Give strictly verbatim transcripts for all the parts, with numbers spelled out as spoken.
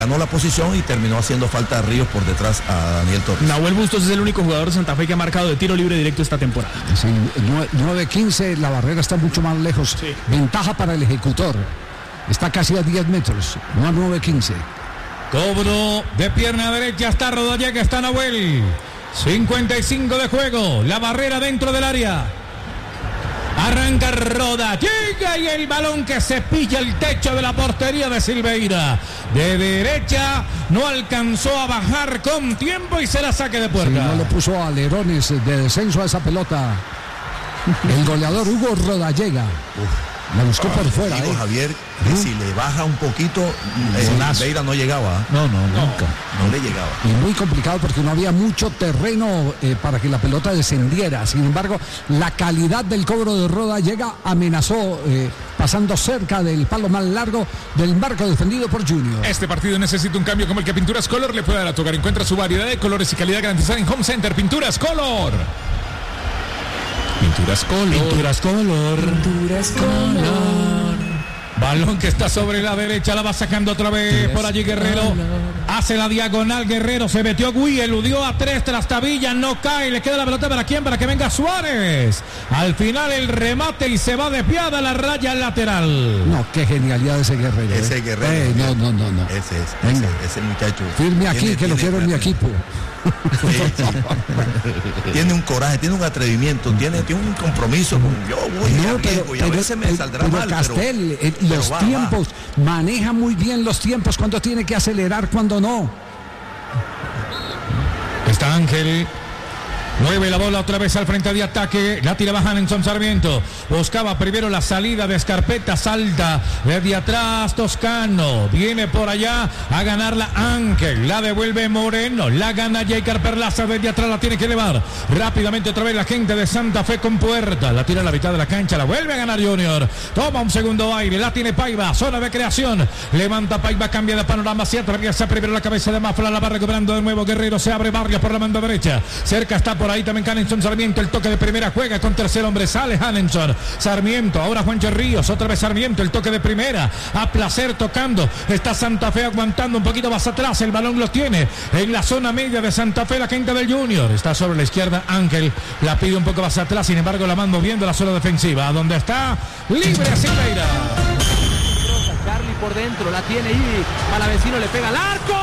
ganó la posición y terminó haciendo falta a Ríos por detrás a Daniel Torres. Nahuel Bustos es el único jugador de Santa Fe que ha marcado de tiro libre directo esta temporada. Sí, nueve quince, la barrera está mucho más lejos. Sí. Ventaja para el ejecutor. Está casi a diez metros, no a nueve quince. Cobro de pierna derecha, está Rodallega, está Nahuel. cincuenta y cinco de juego, la barrera dentro del área. Arranca Rodallega y el balón que se pilla el techo de la portería de Silveira. De derecha, no alcanzó a bajar con tiempo y será saque de puerta. Sí, no le puso alerones de descenso a esa pelota. El goleador Hugo Rodallega. Uf. La buscó por fuera. Digo, eh. Javier, que ¿Mm? si le baja un poquito, eh, Silveira no llegaba. No, no, nunca. No, no le llegaba. Y muy complicado porque no había mucho terreno eh, para que la pelota descendiera. Sin embargo, la calidad del cobro de Rodallega amenazó, eh, pasando cerca del palo más largo del marco defendido por Junior. Este partido necesita un cambio como el que Pinturas Color le puede dar a tu hogar. Encuentra su variedad de colores y calidad garantizada en Home Center. Pinturas Color. Pinturas Color. Pinturas Color. Pinturas Color. Balón que está sobre la derecha, la va sacando otra vez por allí Guerrero. Hace la diagonal Guerrero, se metió Gui, eludió a tres trastabillas, no cae, le queda la pelota para quién, para que venga Suárez. Al final el remate y se va de piada a la raya lateral. No, qué genialidad ese Guerrero. Ese eh. Guerrero. Eh, no, no, no, no. Ese es, ese, ese muchacho. Firme aquí, tiene, que tiene, lo quiero en mi equipo. Sí, sí. Tiene un coraje, tiene un atrevimiento, tiene, tiene un compromiso con yo voy no, a riesgo pero, y a pero, veces me pero, saldrá pero mal. Castel, pero, eh, los pero va, tiempos, va. maneja muy bien los tiempos, cuando tiene que acelerar, cuando no. Está Ángel. Mueve la bola otra vez al frente de ataque. La tira baja Hanenson Sarmiento. Buscaba primero la salida de Escarpeta. Salta desde atrás Toscano. Viene por allá a ganarla Ángel. La devuelve Moreno. La gana Jaker Perlaza. Desde atrás la tiene que elevar. Rápidamente otra vez la gente de Santa Fe con Puerta. La tira a la mitad de la cancha. La vuelve a ganar Junior. Toma un segundo aire. La tiene Paiva. Zona de creación. Levanta Paiva. Cambia de panorama. Se atraviesa primero la cabeza de Mafla. La va recuperando de nuevo Guerrero. Se abre Vargas por la mano derecha. Cerca está por ahí también Hanenson Sarmiento, el toque de primera, juega con tercer hombre, sale Hanenson Sarmiento, ahora Juancho Ríos, otra vez Sarmiento, el toque de primera, a placer tocando, está Santa Fe aguantando un poquito más atrás, el balón lo tiene en la zona media de Santa Fe, la gente del Junior, está sobre la izquierda Ángel, la pide un poco más atrás, sin embargo la manda moviendo la zona defensiva, donde está libre Silveira. Carly por dentro, la tiene ahí, Palavecino le pega al arco.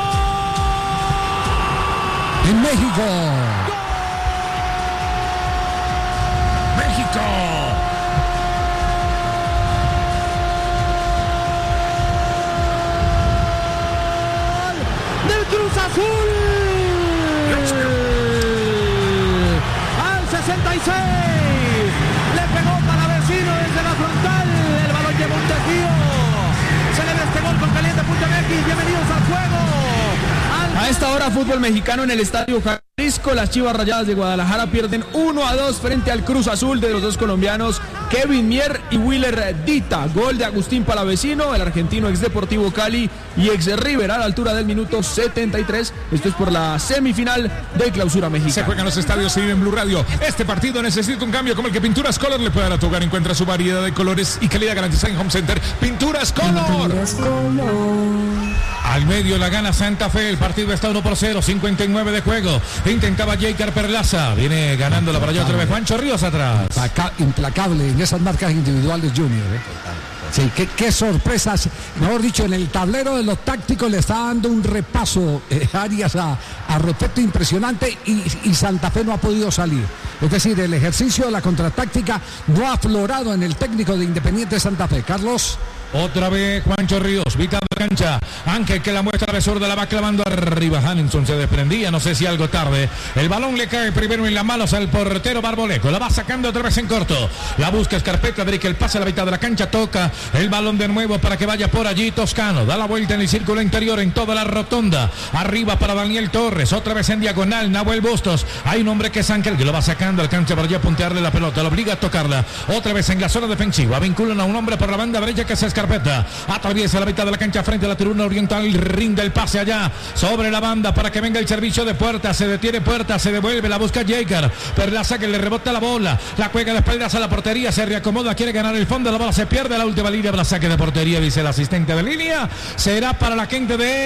En México. México. Del Cruz Azul. Al sesenta y seis. Le pegó Palavecino desde la frontal. El balón lleva un desvío. Se le ve este gol con caliente punto M X. Bienvenidos al juego. Al... A esta hora fútbol mexicano en el estadio Jalisco, las Chivas Rayadas de Guadalajara pierden uno a dos frente al Cruz Azul de los dos colombianos Kevin Mier y Willer Dita. Gol de Agustín Palavecino, el argentino ex Deportivo Cali y ex River a la altura del minuto setenta y tres. Esto es por la semifinal de Clausura Mexicana. Se juegan los estadios y en Blue Radio. Este partido necesita un cambio como el que Pinturas Color le puede dar a tu hogar. Encuentra su variedad de colores y calidad garantizada en Home Center. Pinturas Color. Pinturas Color. Al medio la gana Santa Fe. El partido está uno por cero. cincuenta y nueve de juego. Intentaba Jaker Perlaza. Viene ganándola para allá otra vez. Juancho Ríos atrás. Implacable en esas marcas individuales Junior. ¿eh? Sí, qué, qué sorpresas. Mejor dicho, en el tablero de los tácticos le está dando un repaso eh, Arias a, a respecto impresionante y, y Santa Fe no ha podido salir. Es decir, el ejercicio de la contratáctica no ha aflorado en el técnico de Independiente Santa Fe. Carlos. Otra vez Juancho Ríos, mitad de cancha. Ángel que la muestra de zurda, la va clavando arriba. Hanenson se desprendía, no sé si algo tarde. El balón le cae primero en las manos al portero Barboleco. La va sacando otra vez en corto. La busca Escarpeta, que el pase a la mitad de la cancha. Toca el balón de nuevo para que vaya por allí Toscano. Da la vuelta en el círculo interior, en toda la rotonda. Arriba para Daniel Torres, otra vez en diagonal. Nahuel Bustos. Hay un hombre que es Ángel que lo va sacando al cancha para allá puntearle la pelota. Lo obliga a tocarla. Otra vez en la zona defensiva. Vinculan a un hombre por la banda derecha que es Escarpeta. Atraviesa la mitad de la cancha frente a la tribuna oriental. Rinde el pase allá sobre la banda para que venga el servicio de Puerta. Se detiene Puerta, se devuelve, la busca Jaker. Perlaza que le rebota la bola. La juega de espaldas a la portería. Se reacomoda, quiere ganar el fondo. La bola se pierde a la última línea para saque de portería, dice el asistente de línea. Será para la gente de